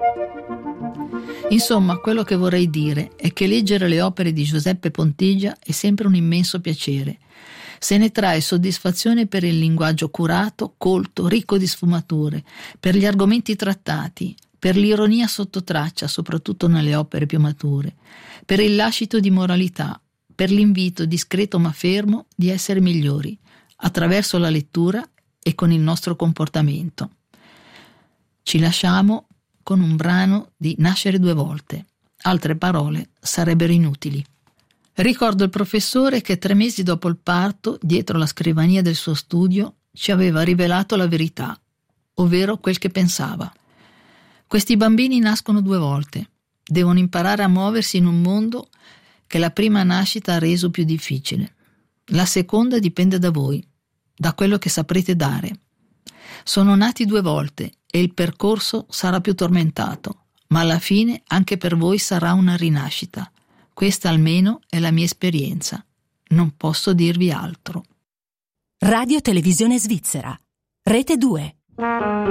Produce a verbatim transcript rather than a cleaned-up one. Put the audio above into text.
Insomma, quello che vorrei dire è che leggere le opere di Giuseppe Pontiggia è sempre un immenso piacere. Se ne trae soddisfazione per il linguaggio curato, colto, ricco di sfumature, per gli argomenti trattati, per l'ironia sotto traccia, soprattutto nelle opere più mature, per il lascito di moralità, per l'invito discreto ma fermo di essere migliori, attraverso la lettura e con il nostro comportamento. Ci lasciamo con un brano di Nascere due volte. Altre parole sarebbero inutili. Ricordo il professore che tre mesi dopo il parto, dietro la scrivania del suo studio, ci aveva rivelato la verità, ovvero quel che pensava. Questi bambini nascono due volte, devono imparare a muoversi in un mondo che la prima nascita ha reso più difficile. La seconda dipende da voi, da quello che saprete dare. Sono nati due volte e il percorso sarà più tormentato, ma alla fine anche per voi sarà una rinascita. Questa almeno è la mia esperienza. Non posso dirvi altro. Radio Televisione Svizzera, Rete due.